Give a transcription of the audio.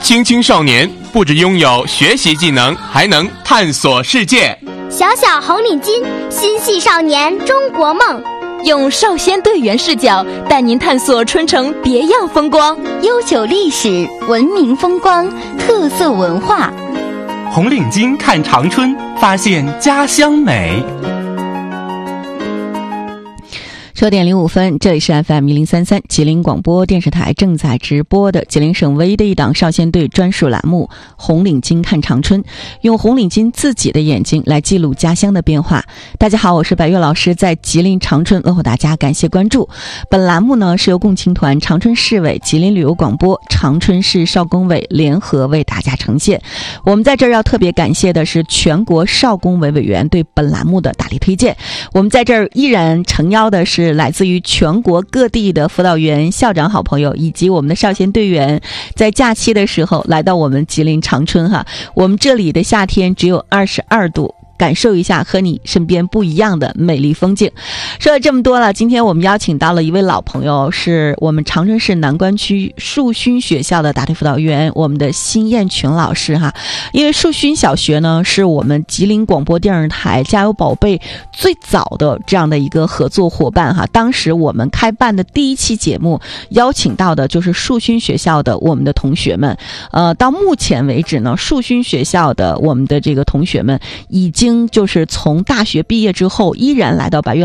青青少年不只拥有学习技能，还能探索世界。 小小红领巾，心系少年中国梦。 用少先队员视角带您探索春城别样风光， 悠久历史、文明风光、特色文化。 红领巾看长春，发现家乡美。 10点05分，这里是 FM1033吉林广播电视台正在直播的吉林省唯一的一档少先队专属栏目《红领巾看长春》，用红领巾自己的眼睛来记录家乡的变化。大家好，我是白月老师，在吉林长春问候大家，感谢关注。本栏目呢是由共青团、长春市委、吉林旅游广播、长春市少工委联合为大家呈现。我们在这儿要特别感谢的是全国少工委委员对本栏目的大力推荐。我们在这儿依然诚邀的是来自于全国各地的辅导员、校长好朋友以及我们的少先队员，在假期的时候来到我们吉林长春哈。我们这里的夏天只有22度，感受一下和你身边不一样的美丽风景。说了这么多了，今天我们邀请到了一位老朋友，是我们长春市南关区树勋学校的答题辅导员，我们的辛艳群老师哈。因为树勋小学呢是我们吉林广播电视台加油宝贝最早的这样的一个合作伙伴哈。当时我们开办的第一期节目邀请到的就是树勋学校的我们的同学们。到目前为止呢，树勋学校的我们的这个同学们已经就是从大学毕业之后依然来到白月